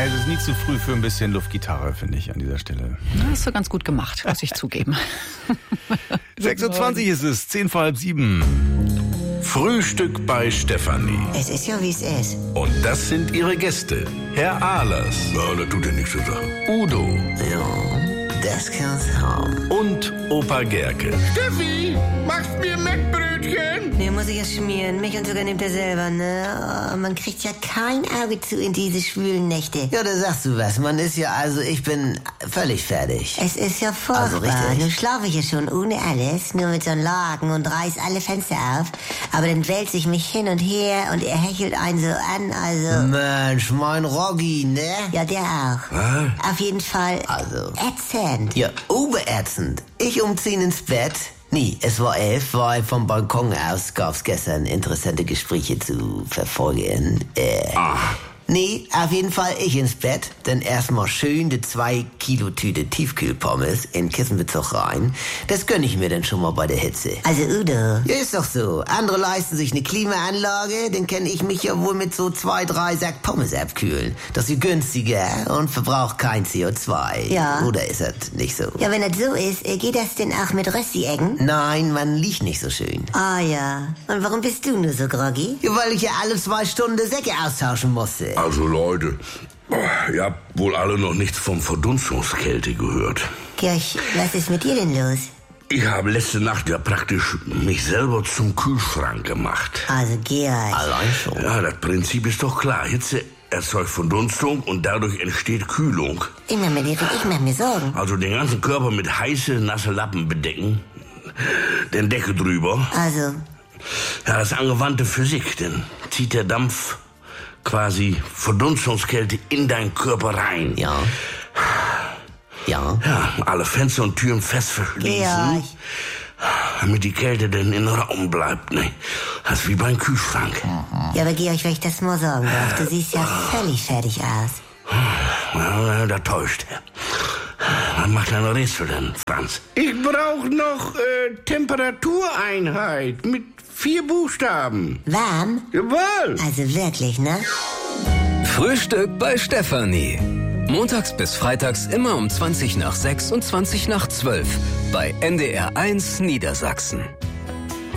Ja, es ist nie zu früh für ein bisschen Luftgitarre, finde ich, an dieser Stelle. Das hast du ganz gut gemacht, muss ich zugeben. 6:20 ist es, 6:45. Frühstück bei Stefanie. Es ist ja, wie es ist. Und das sind ihre Gäste. Herr Ahlers. Ja, das tut ja nichts zur Sache. Udo. Ja, das kann's haben. Und Opa Gerke. Steffi, machst mir Mettbrötchen? Nee, muss ich ja schmieren. Mich und sogar nimmt er selber, ne? Oh, man kriegt ja kein Auge zu in diese schwülen Nächte. Ja, da sagst du was. Man ist ja, also ich bin völlig fertig. Es ist ja furchtbar. Also richtig. Nun schlafe ich ja schon ohne alles, nur mit so einem Laken und reiß alle Fenster auf. Aber dann wälze ich mich hin und her und er hechelt einen so an, also... Mensch, mein Roggi, ne? Ja, der auch. Was? Auf jeden Fall Also. ätzend. Ja, oberätzend. Ich umziehen ins Bett. Nee, es war 11, weil vom Balkon aus gab's gestern interessante Gespräche zu verfolgen. Nee, auf jeden Fall ich ins Bett, dann erstmal schön die 2 Kilo Tüte Tiefkühlpommes in Kissenbezug rein. Das gönn ich mir dann schon mal bei der Hitze. Also Udo. Ja, ist doch so. Andere leisten sich eine Klimaanlage, dann kann ich mich ja wohl mit so 2, 3 Sack Pommes abkühlen. Das ist günstiger und verbraucht kein CO2. Ja. Oder ist das nicht so? Ja, wenn das so ist, geht das denn auch mit Rösti-Eggen? Nein, man liegt nicht so schön. Ah ja. Und warum bist du nur so groggy? Ja, weil ich ja alle 2 Stunden die Säcke austauschen musste. Also Leute, ihr habt wohl alle noch nichts vom Verdunstungskälte gehört. Georg, was ist mit dir denn los? Ich habe letzte Nacht ja praktisch mich selber zum Kühlschrank gemacht. Also Georg. Allein schon. Ja, das Prinzip ist doch klar. Hitze erzeugt Verdunstung und dadurch entsteht Kühlung. Ich mach mir Sorgen. Also den ganzen Körper mit heiße, nasse Lappen bedecken, den Deckel drüber. Also, Ja, das ist angewandte Physik, denn zieht der Dampf quasi Verdunstungskälte in deinen Körper rein. Ja. Ja. Ja, alle Fenster und Türen fest verschließen, Georg. damit die Kälte denn in den Raum bleibt. Ne? Das ist wie beim Kühlschrank. Ja, aber Georg, wenn ich das mal sagen darf, du siehst ja völlig fertig aus. Ja, da täuscht er. Was macht dein Rätsel denn, Franz? Ich brauche noch Temperatureinheit mit 4 Buchstaben. Warm? Jawohl. Also wirklich, ne? Frühstück bei Stefanie. Montags bis freitags immer um 20 nach 6 und 20 nach 12 bei NDR 1 Niedersachsen.